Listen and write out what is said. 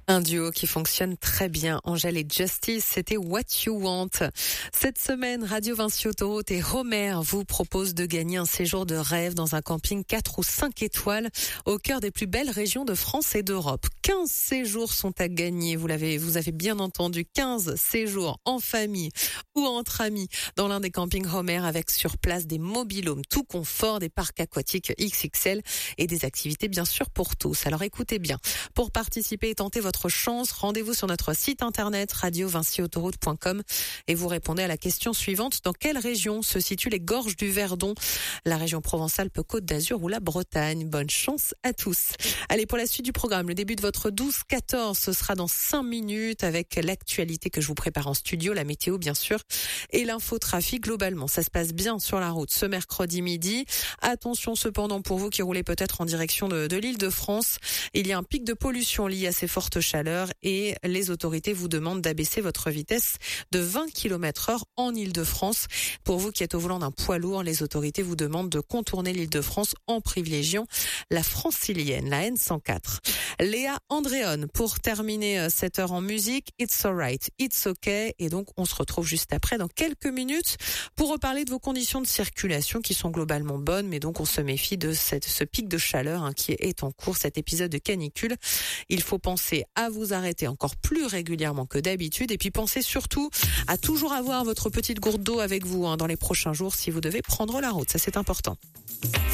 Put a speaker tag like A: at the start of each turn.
A: Un duo qui fonctionne très bien, Angèle et Justice, c'était What You Want. Cette semaine, Radio Vinci Autoroute et Romer vous proposent de gagner un séjour de rêve dans un camping 4 ou 5 étoiles au cœur des plus belles régions de France et d'Europe. 15 séjours sont à gagner, vous avez bien entendu, 15 séjours en famille ou entre amis dans l'un des campings Romer avec sur place des mobil-homes tout confort, des parcs aquatiques XXL et des activités bien sûr pour tous. Alors écoutez bien, pour participer et tenter votre chance, rendez-vous sur notre site internet radiovinciautoroute.com et vous répondez à la question suivante. Dans quelle région se situent les gorges du Verdon? La région Provence-Alpes-Côte d'Azur ou la Bretagne? Bonne chance à tous. Allez, pour la suite du programme, le début de votre 12-14, ce sera dans 5 minutes avec l'actualité que je vous prépare en studio, la météo bien sûr, et l'infotrafic globalement. Ça se passe bien sur la route ce mercredi midi. Attention cependant pour vous qui roulez peut-être en direction de l'Île-de-France, il y a un pic de pollution lié à ces fortes chaleurs et les autorités vous demandent d'abaisser votre vitesse de 20 km/h en Île-de-France. Pour vous qui êtes au volant d'un poids lourd, les autorités vous demandent de contourner l'Île-de-France en privilégiant la francilienne, la N104. Léa Andréon pour terminer cette heure en musique. It's alright, it's okay. Et donc on se retrouve juste après dans quelques minutes pour reparler de vos conditions de circulation qui sont globalement bonnes, mais donc on se méfie de ce pic de chaleur qui est en cours, cet épisode de canicule. Il faut penser à vous arrêter encore plus régulièrement que d'habitude et puis pensez surtout à toujours avoir votre petite gourde d'eau avec vous dans les prochains jours si vous devez prendre la route. Ça, c'est important.